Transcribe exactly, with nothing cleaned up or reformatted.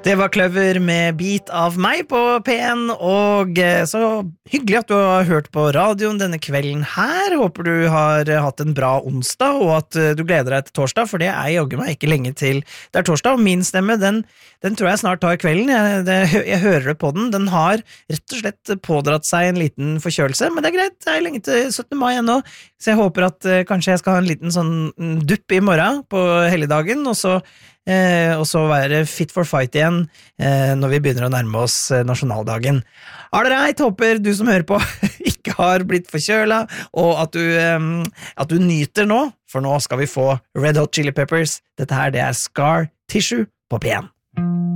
Det var Kløver med Bit av meg på P en, og så hyggelig at du har hørt på radioen denne kvelden her. Håper du har hatt en bra onsdag, og at du gleder deg til torsdag, for det er jogge meg ikke lenge til. Det er torsdag, og min stemme, den, den tror jeg snart tar kvelden. Jeg, det, jeg hører det på den. Den har rett og slett pådratt seg en liten forkjølelse, men det er greit, det er lenge til syttende mai ennå, så jeg håper at uh, kanskje jeg skal ha en liten sånn dupp i morgen på helligdagen, og så Eh, og så være fit for fight igjen eh, når vi begynner å nærme oss eh, nasjonaldagen. Alright, håper du som hører på ikke har blitt forkjøla, og at du, eh, at du nyter nå, for nå skal vi få Red Hot Chili Peppers. Dette her, det er Scar Tissue på P en.